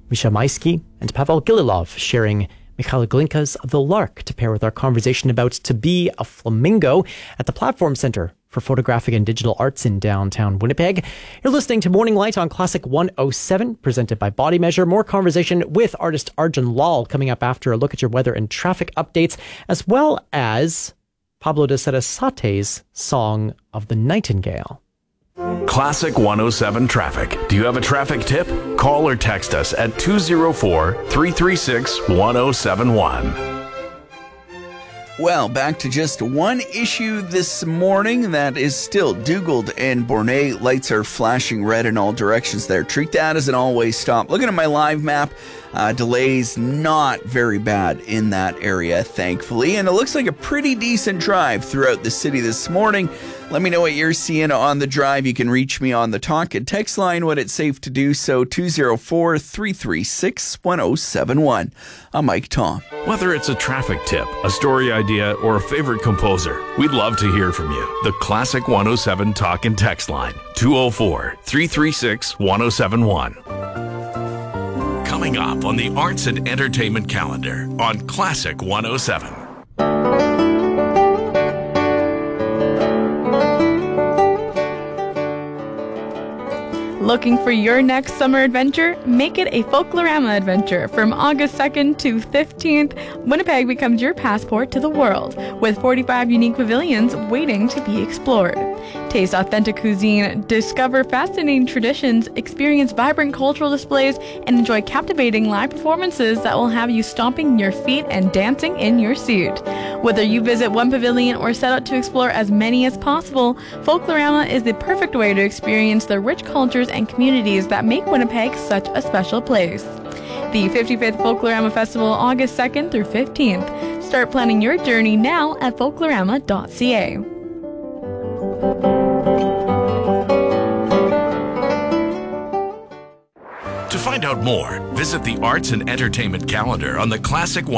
Misha Maisky and Pavel Gililov sharing Mikhail Glinka's The Lark to pair with our conversation about To Be a Flamingo at the Platform Center for Photographic and Digital Arts in downtown Winnipeg. You're listening to Morning Light on Classic 107, presented by Body Measure. More conversation with artist Arjun Lal coming up after a look at your weather and traffic updates, as well as Pablo de Sarasate's Song of the Nightingale. Classic 107 traffic. Do you have a traffic tip? Call or text us at 204-336-1071. Well, back to just one issue this morning. That is still Dugald and Bornay. Lights are flashing red in all directions there. Treat that as an always stop. Looking at my live map, delays not very bad in that area, thankfully. And it looks like a pretty decent drive throughout the city this morning. Let me know what you're seeing on the drive. You can reach me on the talk and text line when it's safe to do so, 204-336-1071. I'm Mike Tom. Whether it's a traffic tip, a story idea, or a favorite composer, we'd love to hear from you. The Classic 107 talk and text line, 204-336-1071. Coming up on the Arts and Entertainment calendar on Classic 107. Looking for your next summer adventure? Make it a Folklorama adventure. From August 2nd to 15th, Winnipeg becomes your passport to the world, with 45 unique pavilions waiting to be explored. Taste authentic cuisine, discover fascinating traditions, experience vibrant cultural displays, and enjoy captivating live performances that will have you stomping your feet and dancing in your seat. Whether you visit one pavilion or set out to explore as many as possible, Folklorama is the perfect way to experience the rich cultures and communities that make Winnipeg such a special place. The 55th Folklorama Festival, August 2nd through 15th. Start planning your journey now at folklorama.ca. To find out more, visit the Arts and Entertainment calendar on the Classic